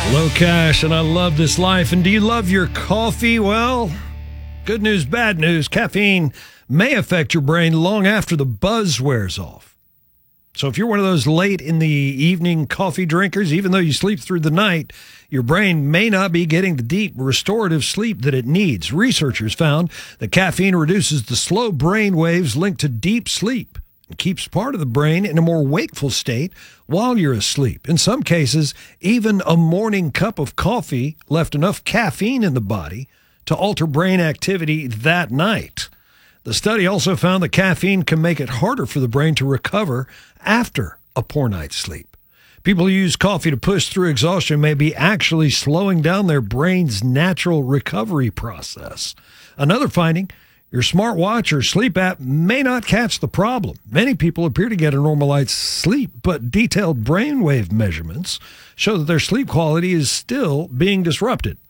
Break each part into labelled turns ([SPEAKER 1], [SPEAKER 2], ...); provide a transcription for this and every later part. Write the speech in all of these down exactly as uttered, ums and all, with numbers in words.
[SPEAKER 1] Low Cash, and I love this life. And do you love your coffee? Well, good news, bad news. Caffeine may affect your brain long after the buzz wears off. So if you're one of those late in the evening coffee drinkers, even though you sleep through the night, your brain may not be getting the deep restorative sleep that it needs. Researchers found that caffeine reduces the slow brain waves linked to deep sleep and keeps part of the brain in a more wakeful state while you're asleep. In some cases, even a morning cup of coffee left enough caffeine in the body to alter brain activity that night. The study also found that caffeine can make it harder for the brain to recover after a poor night's sleep. People who use coffee to push through exhaustion may be actually slowing down their brain's natural recovery process. Another finding, your smartwatch or sleep app may not catch the problem. Many people appear to get a normal night's sleep, but detailed brainwave measurements show that their sleep quality is still being disrupted.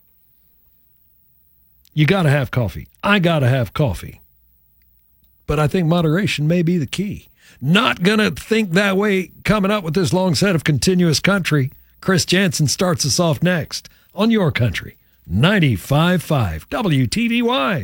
[SPEAKER 1] You got to have coffee. I got to have coffee. But I think moderation may be the key. Not going to think that way coming up with this long set of continuous country. Chris Jansen starts us off next on Your Country, ninety-five point five W T V Y.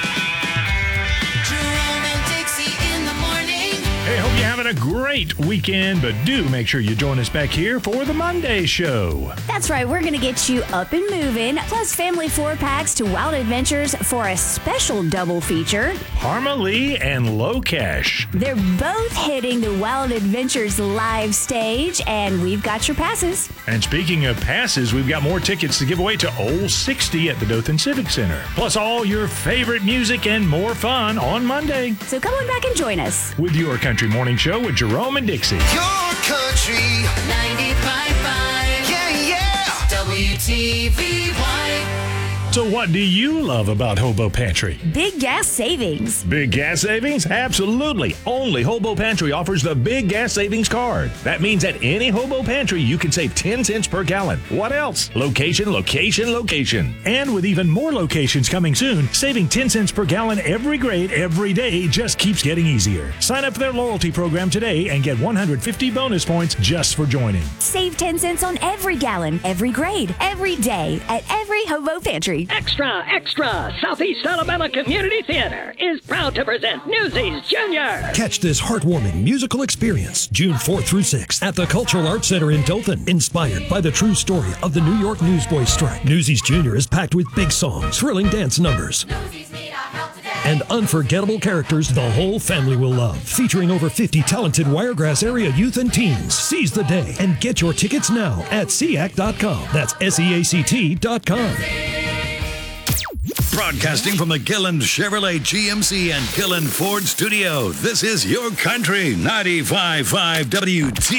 [SPEAKER 2] Hey, hope you're having a great weekend, but do make sure you join us back here for the Monday show.
[SPEAKER 3] That's right, we're going to get you up and moving, plus family four packs to Wild Adventures for a special double feature.
[SPEAKER 2] Parma Lee and Low Cash.
[SPEAKER 3] They're both hitting the Wild Adventures live stage, and we've got your passes.
[SPEAKER 2] And speaking of passes, we've got more tickets to give away to Old sixty at the Dothan Civic Center. Plus all your favorite music and more fun on Monday.
[SPEAKER 3] So come on back and join us.
[SPEAKER 2] With Your Country Morning Show with Jerome and Dixie.
[SPEAKER 4] Your Country ninety-five point five. Yeah, yeah. W T V Y.
[SPEAKER 2] So what do you love about Hobo Pantry?
[SPEAKER 3] Big gas savings.
[SPEAKER 2] Big gas savings? Absolutely. Only Hobo Pantry offers the Big Gas Savings Card. That means at any Hobo Pantry, you can save ten cents per gallon. What else? Location, location, location. And with even more locations coming soon, saving ten cents per gallon every grade, every day just keeps getting easier. Sign up for their loyalty program today and get one hundred fifty bonus points just for joining.
[SPEAKER 3] Save ten cents on every gallon, every grade, every day at every Hobo Pantry.
[SPEAKER 5] Extra, extra! Southeast Alabama Community Theater is proud to present Newsies Junior.
[SPEAKER 6] Catch this heartwarming musical experience June fourth through sixth at the Cultural Arts Center in Dothan. Inspired by the true story of the New York Newsboys strike, Newsies Junior is packed with big songs, thrilling dance numbers, and unforgettable characters the whole family will love. Featuring over fifty talented Wiregrass area youth and teens. Seize the day and get your tickets now at S E A C dot com. That's S E A C T dot com.
[SPEAKER 7] Broadcasting from the Gilland Chevrolet G M C and Gilland Ford Studio, this is Your Country ninety-five point five W T V Y.